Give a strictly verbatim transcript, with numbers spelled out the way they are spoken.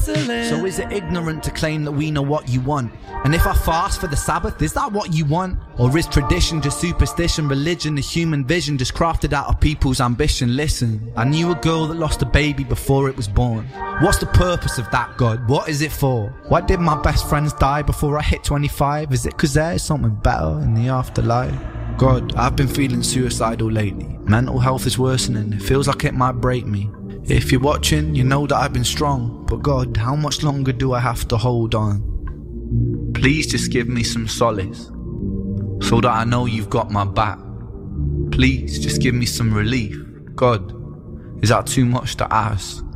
So is it ignorant to claim that we know what you want? And if I fast for the Sabbath, is that what you want? Or is tradition just superstition, religion, the human vision just crafted out of people's ambition? Listen, I knew a girl that lost a baby before it was born. What's the purpose of that, God? What is it for? Why did my best friends die before I hit twenty-five? Is it cause there's something better in the afterlife? God, I've been feeling suicidal lately. Mental health is worsening, it feels like it might break me. If you're watching, you know that I've been strong, but God, how much longer do I have to hold on? Please just give me some solace, so that I know you've got my back. Please just give me some relief. God, is that too much to ask?